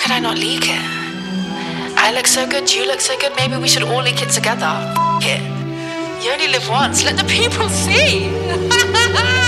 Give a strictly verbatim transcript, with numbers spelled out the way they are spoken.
did I not leak it? I look so good, you look so good, maybe we should all leak it together. F it. You only live once, let the people see.